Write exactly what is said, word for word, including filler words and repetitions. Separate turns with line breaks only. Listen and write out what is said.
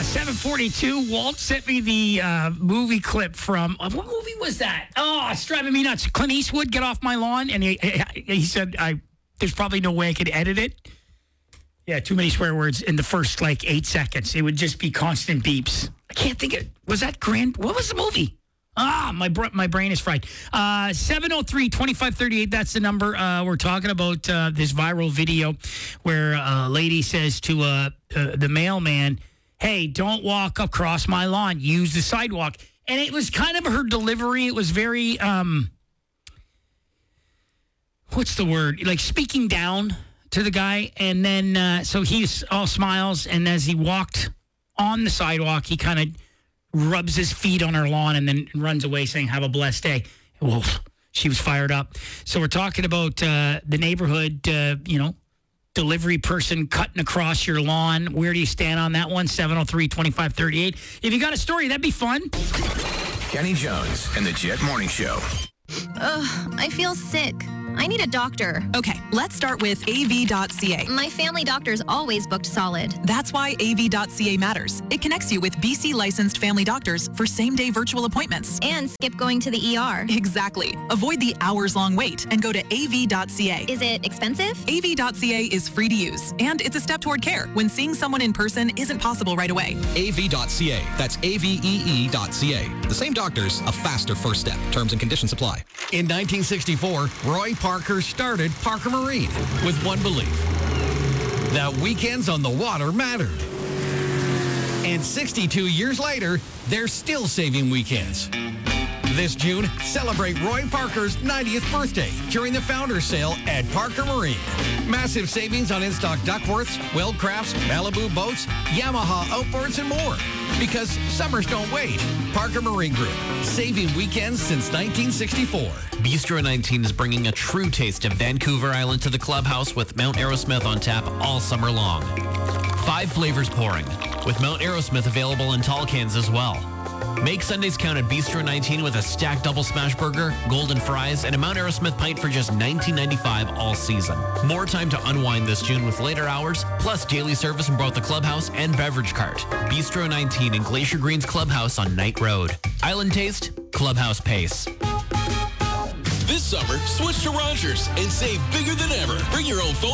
Uh, seven forty-two. Walt sent me the uh, movie clip from uh, what movie was that? Oh, it's driving me nuts. Clint Eastwood, Get Off My Lawn, and he he said, "I there's probably no way I could edit it." Yeah, too many swear words in the first like eight seconds. It would just be constant beeps. I can't think of was that Grand. What was the movie? Ah, my br- my brain is fried. Uh, seven oh three, twenty-five thirty-eight, that's the number. Uh, we're talking about uh, this viral video where a lady says to uh, uh, the mailman, hey, don't walk across my lawn. Use the sidewalk. And it was kind of her delivery. It was very, um, what's the word? Like speaking down to the guy. And then, uh, so he all smiles. And as he walked on the sidewalk, he kind of rubs his feet on her lawn and then runs away saying, have a blessed day. Well, she was fired up. So we're talking about uh, the neighborhood, uh, you know, delivery person cutting across your lawn. Where do you stand on that one? seven oh three, twenty-five thirty-eight. If you got a story, that'd be fun.
Kenny Jones and the Jet Morning Show.
Ugh, I feel sick. I need a doctor.
Okay, let's start with A V dot C A.
My family doctor's always booked solid.
That's why A V dot C A matters. It connects you with B C licensed family doctors for same-day virtual appointments.
And skip going to the E R.
Exactly. Avoid the hours-long wait and go to A V dot C A.
Is it expensive?
A V dot C A is free to use, and it's a step toward care when seeing someone in person isn't possible right away.
A V dot C A. That's A V E E dot C A. The same doctors, a faster first step. Terms and conditions apply.
In nineteen sixty-four, Roy Parker started Parker Marine with one belief, that weekends on the water mattered. And sixty-two years later, they're still saving weekends. This June, celebrate Roy Parker's ninetieth birthday during the Founders Sale at Parker Marine. Massive savings on in-stock Duckworths, Wildcrafts, Malibu boats, Yamaha outboards, and more. Because summers don't wait. Parker Marine Group, saving weekends since nineteen sixty-four.
Bistro nineteen is bringing a true taste of Vancouver Island to the clubhouse with Mount Aerosmith on tap all summer long. Five flavors pouring, with Mount Aerosmith available in tall cans as well. Make Sundays count at Bistro nineteen with a stacked double smash burger, golden fries, and a Mount Aerosmith pint for just nineteen ninety-five all season. More time to unwind this June with later hours, plus daily service in both the clubhouse and beverage cart. Bistro nineteen in Glacier Greens Clubhouse on Knight Road. Island taste, clubhouse pace.
This summer, switch to Rogers and save bigger than ever. Bring your own phone